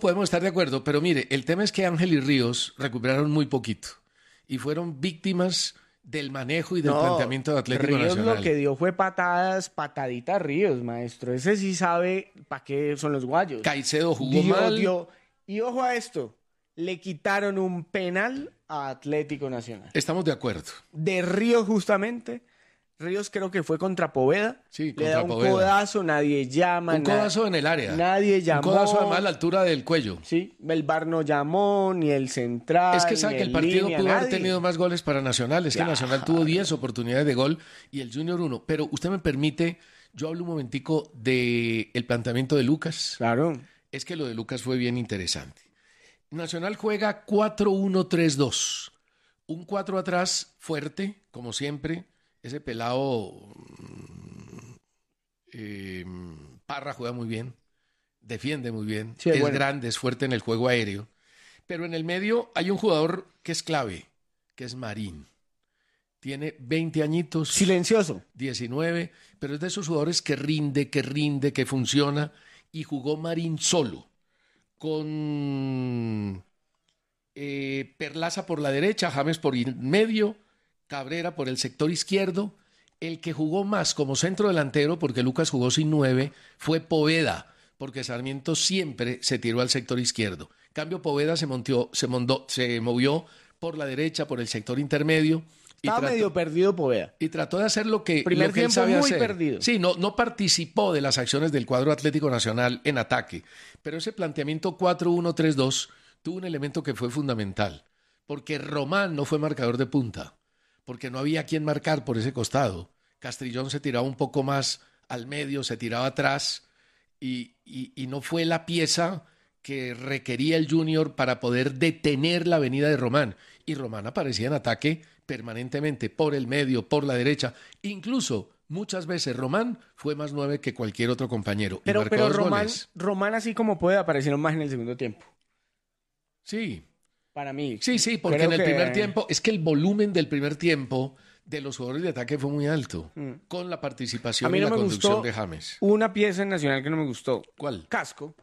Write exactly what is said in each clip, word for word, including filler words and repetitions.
podemos estar de acuerdo, pero mire, el tema es que Ángel y Ríos recuperaron muy poquito y fueron víctimas del manejo y del No, planteamiento de Atlético Ríos Nacional. lo que dio fue patadas, pataditas Ríos, maestro. Ese sí sabe para qué son los guayos. Caicedo jugó Dio, mal. dio. Y ojo a esto, le quitaron un penal a Atlético Nacional. Estamos de acuerdo. De Ríos justamente. Ríos creo que fue contra Poveda. Sí, le contra da un Poveda. codazo, nadie llama. Un na- codazo en el área. Nadie llamó. Un codazo además a la altura del cuello. Sí, el V A R no llamó, ni el central. Es que sabe ni que el partido línea, pudo haber nadie. tenido más goles para Nacional. Es que Claro. Nacional tuvo diez oportunidades de gol y el Junior uno. Pero usted me permite, yo hablo un momentico del planteamiento de Lucas. Claro. Es que lo de Lucas fue bien interesante. Nacional juega cuatro uno tres dos. Un cuatro atrás fuerte, como siempre. Ese pelado eh, Parra juega muy bien, defiende muy bien, Sí, es bueno. grande, es fuerte en el juego aéreo. Pero en el medio hay un jugador que es clave, que es Marín. Tiene veinte añitos. Silencioso. diecinueve, pero es de esos jugadores que rinde, que rinde, que funciona. Y jugó Marín solo, con eh, Perlaza por la derecha, James por el medio, Cabrera por el sector izquierdo. El que jugó más como centro delantero, porque Lucas jugó sin nueve, fue Poveda, porque Sarmiento siempre se tiró al sector izquierdo. En cambio, Poveda se, montió, se, mondó, se movió por la derecha, por el sector intermedio. Y Estaba trató, medio perdido Poveda. y trató de hacer lo que, Primer lo que él tiempo sabe muy hacer. perdido. Sí, no, no participó de las acciones del cuadro Atlético Nacional en ataque. Pero ese planteamiento cuatro uno tres dos tuvo un elemento que fue fundamental. Porque Román no fue marcador de punta. Porque no había quien marcar por ese costado. Castrillón se tiraba un poco más al medio, se tiraba atrás. Y, y, y no fue la pieza que requería el Junior para poder detener la venida de Román. Y Román aparecía en ataque permanentemente por el medio, por la derecha. Incluso muchas veces Román fue más nueve que cualquier otro compañero. Pero, y marcó pero dos Román, goles. Román, así como puede, aparecieron más en el segundo tiempo. Sí, Para mí. sí, sí, porque Creo en el que- primer tiempo, es que el volumen del primer tiempo de los jugadores de ataque fue muy alto, Mm. con la participación A mí y no la me conducción gustó de James. una pieza en Nacional que no me gustó. ¿Cuál? Casco.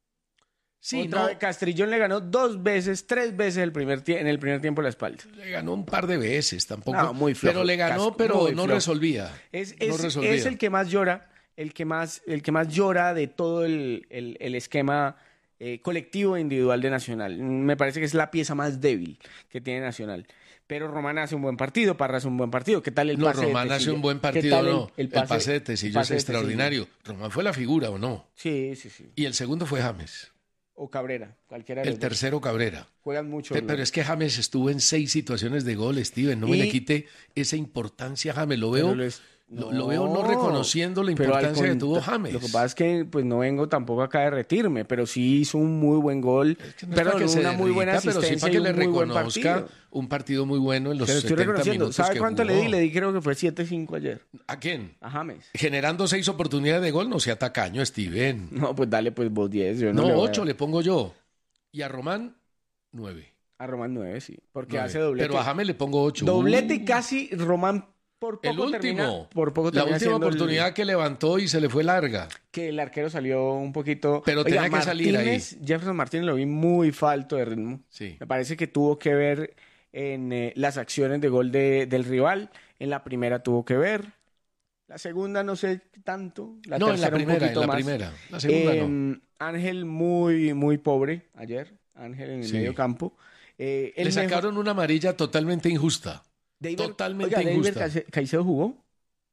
Sí, Otra no, vez, Castrillón le ganó dos veces, tres veces el primer tie- en el primer tiempo la espalda. le ganó un par de veces, tampoco. No, muy flojo, pero le ganó, Casco, pero muy no flojo. resolvía. Es, no es, resolvía. es el que más llora, el que más, el que más llora de todo el, el- el esquema eh, colectivo e individual de Nacional. Me parece que es la pieza más débil que tiene Nacional. Pero Román hace un buen partido, Parra hace un buen partido. ¿Qué tal el No, pase de Román hace Tecillo? un buen ¿Qué partido, tal el- no. El pase, de Tecillo el pase es de Tecillo? extraordinario. Román fue la figura, ¿o no? Sí, sí, sí. Y el segundo fue James. O Cabrera, cualquiera de El los dos. tercero, Cabrera. Juegan mucho. Pe- los Pero dos. es que James estuvo en seis situaciones de gol, Steven. No me Y- le quite esa importancia a James. Lo veo, Pero les- lo, lo veo no reconociendo la pero al importancia que contra- tuvo James. Lo que pasa es que pues no vengo tampoco acá a derretirme, pero sí hizo un muy buen gol, Es que no es pero para que se una muy buena derrita, pero sí asistencia para que y le un muy buen reconozca partido. un partido muy bueno en los Pero estoy setenta reconociendo. minutos ¿Sabe que cuánto le jugó. di? Le di creo que fue siete cinco ayer ¿A quién? a James. Generando seis oportunidades de gol, no sea tacaño, Steven. No, pues dale pues vos diez. Yo no, No, le voy a- ocho le pongo yo. Y a Román, nueve. A Román nueve, sí. Porque Nueve. hace doblete. Pero a James le pongo ocho. Doblete Uh, y casi Román por poco el último. termina. Por poco la termina última siendo el- oportunidad que levantó y se le fue larga. que el arquero salió un poquito. Pero tenía que salir ahí. Martínez, Jefferson Martínez lo vi muy falto de ritmo. Sí. Me parece que tuvo que ver en eh, las acciones de gol de- del rival. En la primera tuvo que ver. La segunda no sé tanto. La no, en la tercera un primera, en poquito la más. primera. La segunda no. Eh, Ángel muy, muy pobre ayer. Ángel en el Sí. medio campo. Eh, el Le mejor- sacaron una amarilla totalmente injusta. David- totalmente Oiga, David injusta. Caice- Caicedo jugó.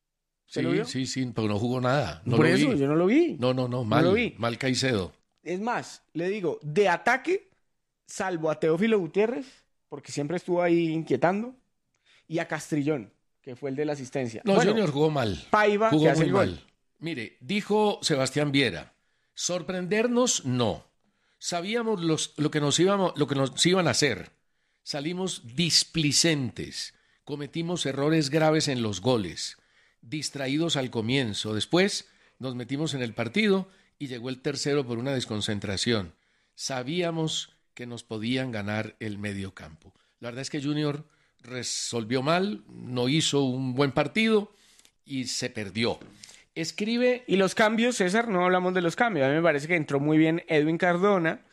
¿Se Sí, lo vio? sí, sí, pero no jugó nada. No Por lo eso, vi. yo no lo vi. No, no, no, No mal. lo vi. Mal Caicedo. Es más, le digo, de ataque, salvo a Teófilo Gutiérrez, porque siempre estuvo ahí inquietando, y a Castrillón, que fue el de la asistencia. No, Bueno, Junior jugó mal. Paiva, Jugó que hace muy el gol. mal. Mire, dijo Sebastián Viera, sorprendernos no. Sabíamos los- lo, que nos íbamos, lo que nos iban a hacer. Salimos displicentes. Cometimos errores graves en los goles. Distraídos al comienzo. Después nos metimos en el partido y llegó el tercero por una desconcentración. Sabíamos que nos podían ganar el medio campo. La verdad es que Junior resolvió mal, no hizo un buen partido y se perdió. Escribe, Y los cambios, César, no hablamos de los cambios. A mí me parece que entró muy bien Edwin Cardona,